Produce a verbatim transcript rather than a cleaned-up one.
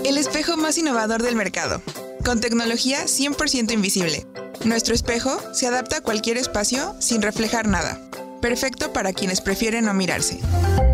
El espejo más innovador del mercado, con tecnología cien por ciento invisible. Nuestro espejo se adapta a cualquier espacio sin reflejar nada. Perfecto para quienes prefieren no mirarse.